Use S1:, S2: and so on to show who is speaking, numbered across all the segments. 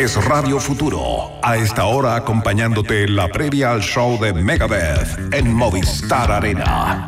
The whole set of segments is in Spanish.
S1: es Radio Futuro. A esta hora acompañándote en la previa al show de Megadeth en Movistar Arena.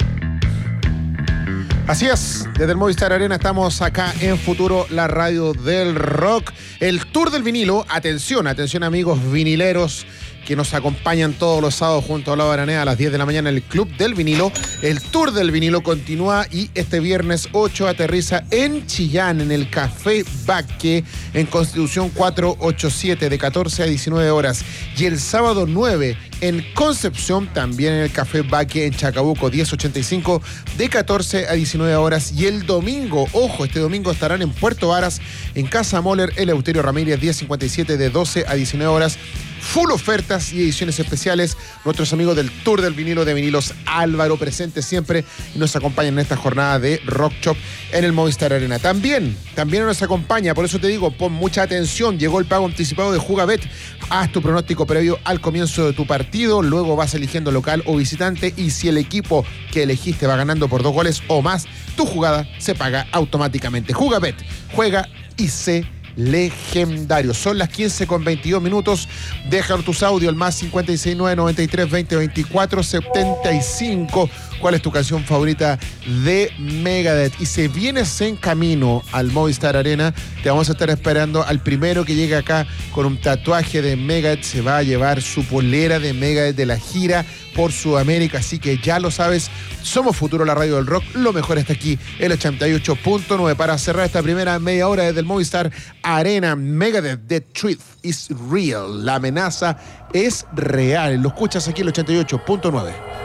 S2: Así es, desde el Movistar Arena estamos acá en Futuro, la radio del rock. El Tour del Vinilo, atención amigos vinileros que nos acompañan todos los sábados junto a Lau Aranea a las 10 de la mañana en el Club del Vinilo. El Tour del Vinilo continúa y este viernes 8 aterriza en Chillán, en el Café Baque, en Constitución 487, de 14 a 19 horas. Y el sábado 9 en Concepción, también en el Café Baque, en Chacabuco 1085, de 14 a 19 horas. Y el domingo, ojo, este domingo estarán en Puerto Varas, en Casa Moller, Eleuterio Ramírez 1057, de 12 a 19 horas. Full ofertas y ediciones especiales. Nuestros amigos del Tour del Vinilo de Vinilos Álvaro, presentes siempre y nos acompañan en esta jornada de Rock Shop en el Movistar Arena. También nos acompaña, por eso te digo, pon mucha atención. Llegó el pago anticipado de Jugabet. Haz tu pronóstico previo al comienzo de tu partido, luego vas eligiendo local o visitante y si el equipo que elegiste va ganando por 2 goles o más, tu jugada se paga automáticamente. Jugabet, juega y sé legendario. Son las 15:22. Déjanos tus audios al más 569 93 20 24 75. ¿Cuál es tu canción favorita de Megadeth? Y si vienes en camino al Movistar Arena, te vamos a estar esperando al primero que llegue acá con un tatuaje de Megadeth. Se va a llevar su polera de Megadeth de la gira por Sudamérica, así que ya lo sabes, somos Futuro, la radio del rock, lo mejor está aquí, el 88.9, para cerrar esta primera media hora desde el Movistar Arena. Megadeth, The Truth is Real, la amenaza es real, lo escuchas aquí el 88.9.